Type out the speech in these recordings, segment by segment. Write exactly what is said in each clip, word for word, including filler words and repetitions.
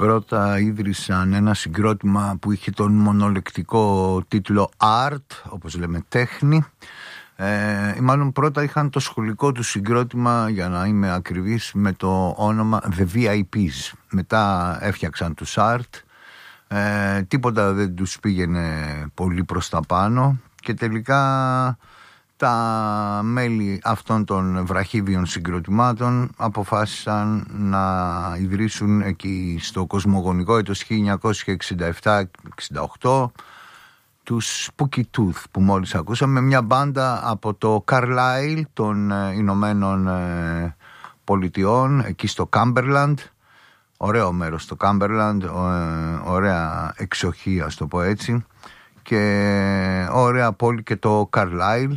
πρώτα ίδρυσαν ένα συγκρότημα που είχε τον μονολεκτικό τίτλο Art, όπως λέμε τέχνη. Ε, μάλλον πρώτα είχαν το σχολικό του συγκρότημα, για να είμαι ακριβής, με το όνομα The βι άι πις. Μετά έφτιαξαν τους Art. Ε, τίποτα δεν τους πήγαινε πολύ προς τα πάνω και τελικά τα μέλη αυτών των βραχίβιων συγκροτημάτων αποφάσισαν να ιδρύσουν εκεί στο κοσμογονικό έτος χίλια εννιακόσια εξήντα επτά εξήντα οκτώ τους Spooky Tooth που μόλις ακούσαμε, μια μπάντα από το Carlisle των Ηνωμένων Πολιτειών, εκεί στο Cumberland. Ωραίο μέρος το Cumberland, ωραία εξοχή, ας το πω έτσι, και ωραία πόλη και το Carlisle.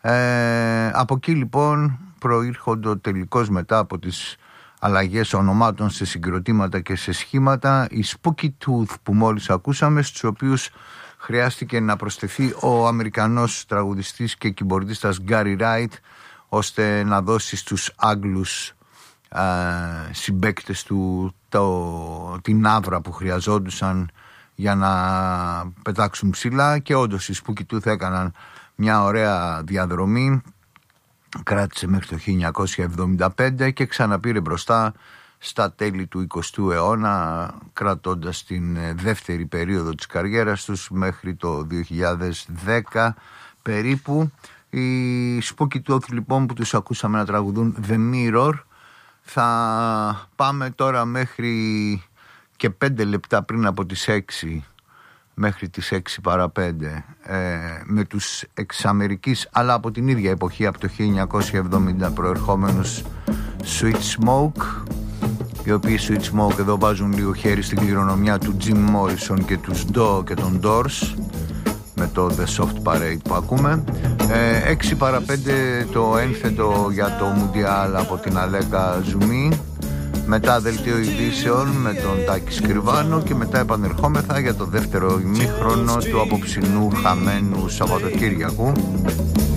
Ε, από εκεί λοιπόν προήρχονται τελικώς, μετά από τις αλλαγές ονομάτων σε συγκροτήματα και σε σχήματα, οι Spooky Tooth που μόλις ακούσαμε, στους οποίους χρειάστηκε να προσθεθεί ο Αμερικανός τραγουδιστής και κιμπορδίστας Gary Wright, ώστε να δώσει στους Άγγλους α, συμπαίκτες του το, την άβρα που χρειαζόντουσαν για να πετάξουν ψηλά. Και όντως οι Spooky Tooth έκαναν μια ωραία διαδρομή, κράτησε μέχρι το χίλια εννιακόσια εβδομήντα πέντε και ξαναπήρε μπροστά στα τέλη του εικοστού αιώνα, κρατώντας την δεύτερη περίοδο της καριέρας τους μέχρι το δύο χιλιάδες δέκα περίπου. Οι Spooky Tooth λοιπόν που τους ακούσαμε να τραγουδούν The Mirror. Θα πάμε τώρα μέχρι και πέντε λεπτά πριν από τις έξι, μέχρι τις έξι παρά πέντε, ε, με τους εξ Αμερικής αλλά από την ίδια εποχή, από το χίλια εννιακόσια εβδομήντα προερχόμενους Sweet Smoke, οι οποίοι Sweet Smoke εδώ βάζουν λίγο χέρι στην κληρονομιά του Jim Morrison και τους Do και των Doors με το The Soft Parade που ακούμε. ε, έξι παρά πέντε το ένθετο για το Μουντιάλ από την Αλέκα Ζουμί, μετά δελτίο ειδήσεων με τον Τάκη Σκριβάνο και μετά επανερχόμεθα για το δεύτερο ημίχρονο του απόψινού χαμένου Σαββατοκύριακου.